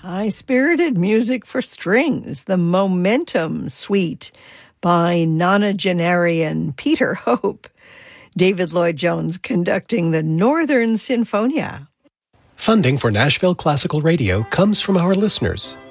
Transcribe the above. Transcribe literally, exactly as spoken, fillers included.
High-spirited music for strings, the Momentum Suite by nonagenarian Peter Hope. David Lloyd Jones conducting the Northern Sinfonia. Funding for Nashville Classical Radio comes from our listeners